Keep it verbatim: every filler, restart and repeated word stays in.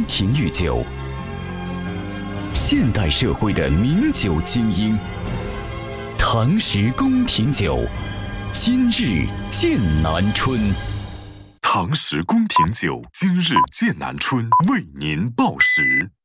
廷御酒，现代社会的名酒精英。唐时宫廷酒，今日剑南春。 唐时宫廷酒，今日剑南春为您报时。